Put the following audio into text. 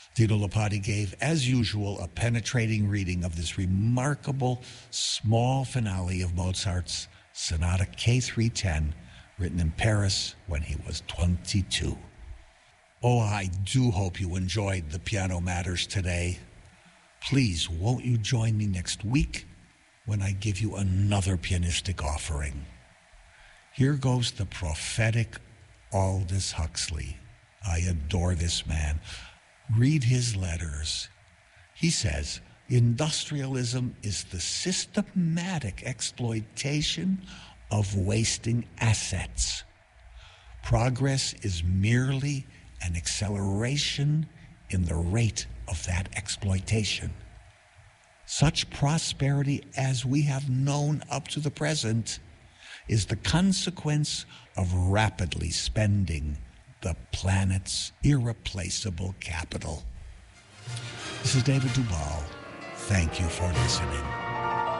Dino Lipati gave, as usual, a penetrating reading of this remarkable small finale of Mozart's Sonata K310, written in Paris when he was 22. Oh, I do hope you enjoyed the Piano Matters today. Please, won't you join me next week when I give you another pianistic offering? Here goes the prophetic Aldous Huxley. I adore this man. Read his letters. He says, industrialism is the systematic exploitation of wasting assets. Progress is merely an acceleration in the rate of that exploitation. Such prosperity as we have known up to the present is the consequence of rapidly spending the planet's irreplaceable capital. This is David Duvall. Thank you for listening.